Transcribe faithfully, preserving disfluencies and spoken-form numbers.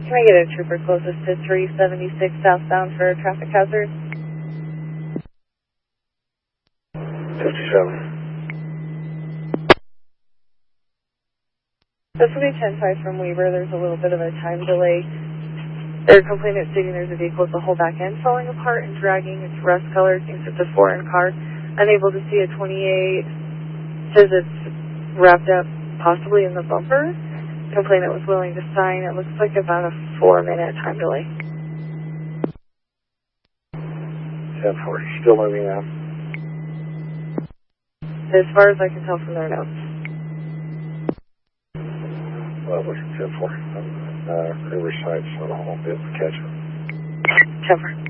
Can I get a trooper closest to three seventy-six southbound for a traffic hazard? fifty-seven. This will be ten five from Weber. There's a little bit of a time delay. They're complaining stating there's a vehicle with the whole back end falling apart and dragging. It's rust colored, thinks it's a foreign car. Unable to see a twenty-eight. Says it's wrapped up possibly in the bumper. Complainant was willing to sign. It looks like about a four minute time delay. ten forty. Still moving now. As far as I can tell from their notes. Well, it looks ten forty. Uh, Riverside, so I won't be able to catch it. ten four.